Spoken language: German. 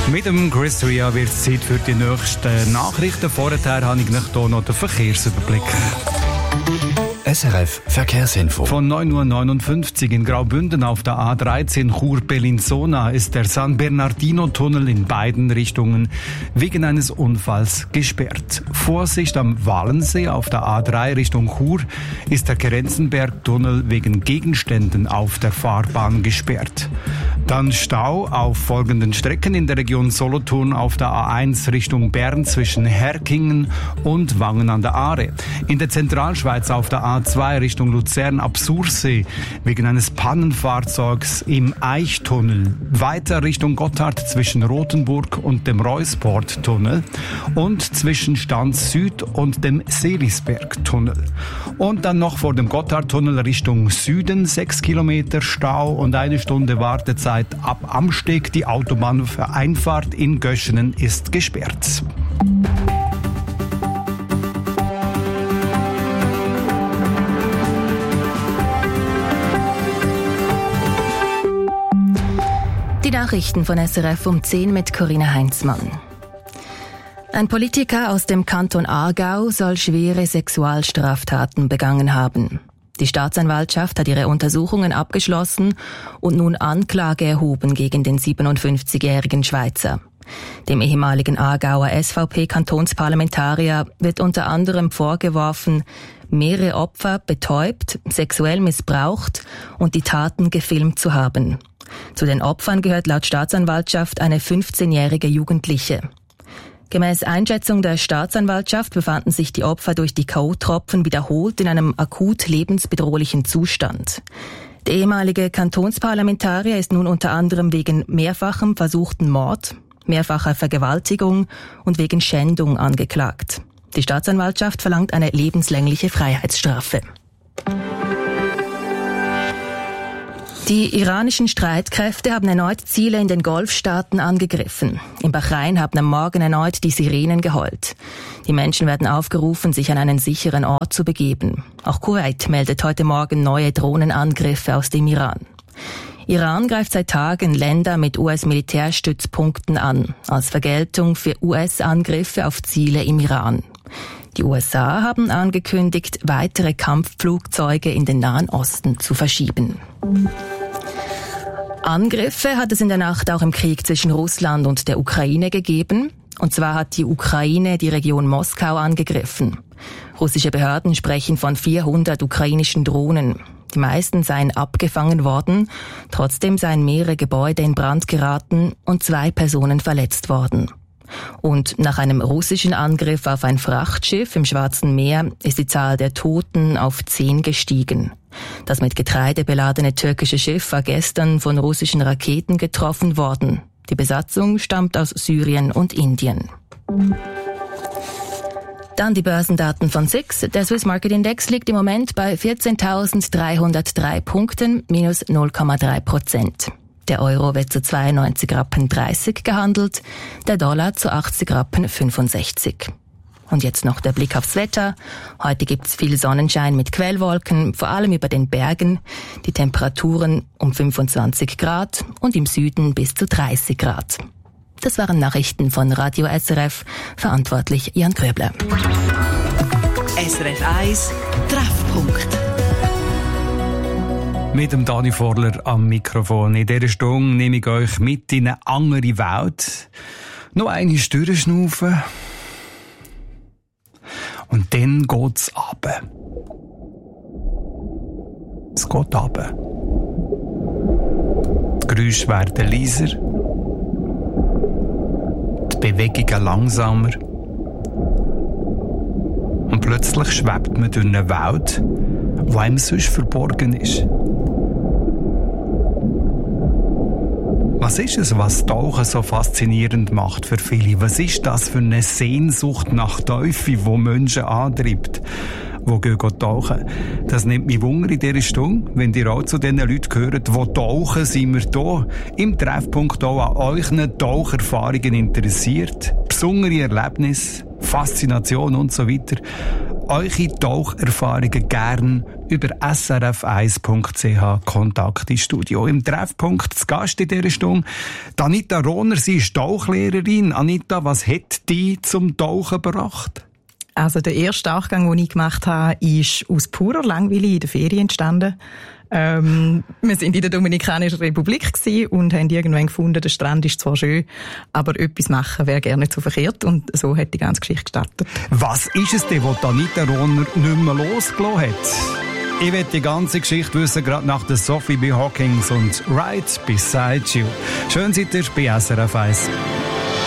Mit dem Chris Ria wird es Zeit für die nächsten Nachrichten. Vorher habe ich hier noch den Verkehrsüberblick. SRF Verkehrsinfo. Von 9.59 Uhr in Graubünden auf der A13 Chur-Bellinzona ist der San Bernardino-Tunnel in beiden Richtungen wegen eines Unfalls gesperrt. Vorsicht am Wallensee auf der A3 Richtung Chur ist der Kerenzenberg-Tunnel wegen Gegenständen auf der Fahrbahn gesperrt. Dann Stau auf folgenden Strecken in der Region Solothurn auf der A1 Richtung Bern zwischen Herkingen und Wangen an der Aare. In der Zentralschweiz auf der A2 Richtung Luzern ab Sursee wegen eines Pannenfahrzeugs im Eichtunnel. Weiter Richtung Gotthard zwischen Rothenburg und dem Reusport-Tunnel und zwischen Stanz Süd und dem Seelisberg-Tunnel. Und dann noch vor dem Gotthard-Tunnel Richtung Süden 6 Kilometer Stau und 1 Stunde Wartezeit ab Amsteg. Die Autobahneinfahrt in Göschenen ist gesperrt. Die Nachrichten von SRF um 10 mit Corinna Heinzmann. Ein Politiker aus dem Kanton Aargau soll schwere Sexualstraftaten begangen haben. Die Staatsanwaltschaft hat ihre Untersuchungen abgeschlossen und nun Anklage erhoben gegen den 57-jährigen Schweizer. Dem ehemaligen Aargauer SVP-Kantonsparlamentarier wird unter anderem vorgeworfen, mehrere Opfer betäubt, sexuell missbraucht und die Taten gefilmt zu haben. Zu den Opfern gehört laut Staatsanwaltschaft eine 15-jährige Jugendliche. Gemäß Einschätzung der Staatsanwaltschaft befanden sich die Opfer durch die K.O.-Tropfen wiederholt in einem akut lebensbedrohlichen Zustand. Der ehemalige Kantonsparlamentarier ist nun unter anderem wegen mehrfachem versuchten Mord, mehrfacher Vergewaltigung und wegen Schändung angeklagt. Die Staatsanwaltschaft verlangt eine lebenslängliche Freiheitsstrafe. Die iranischen Streitkräfte haben erneut Ziele in den Golfstaaten angegriffen. In Bahrain haben am Morgen erneut die Sirenen geheult. Die Menschen werden aufgerufen, sich an einen sicheren Ort zu begeben. Auch Kuwait meldet heute Morgen neue Drohnenangriffe aus dem Iran. Iran greift seit Tagen Länder mit US-Militärstützpunkten an, als Vergeltung für US-Angriffe auf Ziele im Iran. Die USA haben angekündigt, weitere Kampfflugzeuge in den Nahen Osten zu verschieben. Angriffe hat es in der Nacht auch im Krieg zwischen Russland und der Ukraine gegeben. Und zwar hat die Ukraine die Region Moskau angegriffen. Russische Behörden sprechen von 400 ukrainischen Drohnen. Die meisten seien abgefangen worden. Trotzdem seien mehrere Gebäude in Brand geraten und 2 Personen verletzt worden. Und nach einem russischen Angriff auf ein Frachtschiff im Schwarzen Meer ist die Zahl der Toten auf 10 gestiegen. Das mit Getreide beladene türkische Schiff war gestern von russischen Raketen getroffen worden. Die Besatzung stammt aus Syrien und Indien. Dann die Börsendaten von SIX. Der Swiss Market Index liegt im Moment bei 14.303 Punkten, minus 0,3%. Der Euro wird zu 92,30 Rappen gehandelt, der Dollar zu 80,65 Rappen. Und jetzt noch der Blick aufs Wetter. Heute gibt's viel Sonnenschein mit Quellwolken, vor allem über den Bergen. Die Temperaturen um 25 Grad und im Süden bis zu 30 Grad. Das waren Nachrichten von Radio SRF, verantwortlich Jan Gröbler. SRF 1 Treffpunkt. Mit dem Dani Vorler am Mikrofon. In dieser Stunde nehme ich euch mit in eine andere Welt. Noch eine durchschnaufen. Und dann geht's runter. Es geht runter. Die Geräusche werden leiser. Die Bewegungen langsamer. Und plötzlich schwebt man durch eine Welt, die einem sonst verborgen ist. Was ist es, was Tauchen so faszinierend macht für viele? Was ist das für eine Sehnsucht nach Tiefe, die Menschen antreibt, die gehen tauchen? Das nimmt mich Wunder in dieser Stunde. Wenn ihr auch zu den Leuten gehört, die tauchen, sind wir hier im Treffpunkt auch an euren Taucherfahrungen interessiert. Besondere Erlebnisse, Faszination und so weiter. eure Taucherfahrungen gern über srf1.ch Kontakt ins Studio. Im Treffpunkt zu Gast in dieser Stunde Anita Rohner, sie ist Tauchlehrerin. Anita, was hat dich zum Tauchen gebracht? Also der erste Tauchgang, den ich gemacht habe, ist aus purer Langweile in der Ferien entstanden. Wir sind in der Dominikanischen Republik und haben irgendwann gefunden, der Strand ist zwar schön, aber etwas machen wäre gerne nicht so verkehrt. Und so hat die ganze Geschichte gestartet. Was ist es denn, was Anita Rohner nicht mehr losgelassen hat? Ich will die ganze Geschichte wissen, gerade nach der Sophie B. Hawkins und Right Beside You. Schön seid ihr bei SRF 1.